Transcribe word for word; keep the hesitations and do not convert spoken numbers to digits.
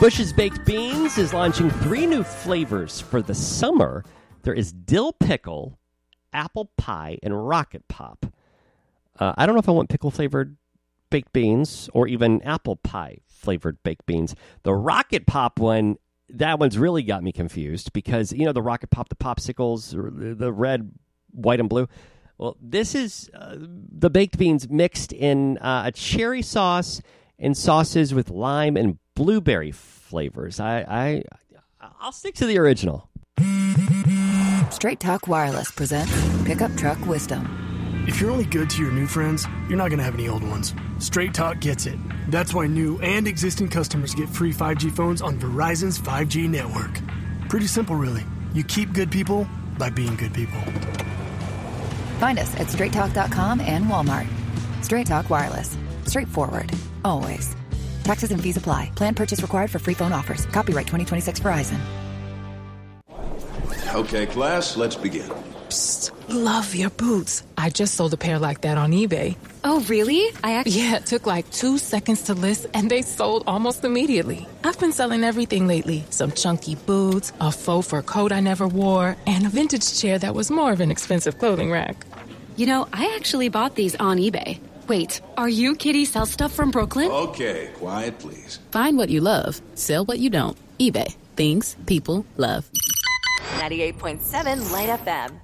Bush's Baked Beans is launching three new flavors for the summer. There is dill pickle, apple pie, and rocket pop. Uh, I don't know if I want pickle-flavored baked beans or even apple pie-flavored baked beans. The rocket pop one, that one's really got me confused because, you know, the rocket pop, the popsicles, the red, white, and blue. Well, this is uh, the baked beans mixed in uh, a cherry sauce and sauces with lime and blueberry flavors. I, I, I'll stick to the original. Straight Talk Wireless presents Pickup Truck Wisdom. If you're only good to your new friends, you're not going to have any old ones. Straight Talk gets it. That's why new and existing customers get free five G phones on Verizon's five G network. Pretty simple, really. You keep good people by being good people. Find us at straight talk dot com and Walmart. Straight Talk Wireless. Straightforward. Always. Taxes and fees apply. Plan purchase required for free phone offers. Copyright twenty twenty-six Verizon. Okay, class, let's begin. Psst, love your boots. I just sold a pair like that on eBay. Oh, really? I actually... Yeah, it took like two seconds to list, and they sold almost immediately. I've been selling everything lately. Some chunky boots, a faux fur coat I never wore, and a vintage chair that was more of an expensive clothing rack. You know, I actually bought these on eBay. Wait, are you Kitty Sell Stuff from Brooklyn? Okay, quiet, please. Find what you love. Sell what you don't. eBay. Things people love. ninety-eight point seven Light F M.